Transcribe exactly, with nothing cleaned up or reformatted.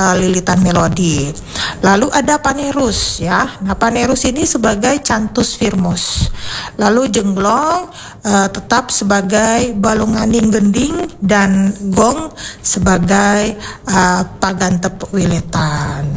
uh, lilitan melodi. Lalu ada panerus ya. Nah, panerus ini sebagai cantus firmus. Lalu jenglong uh, tetap sebagai balunganing gending dan gong sebagai uh, pagantep wileta.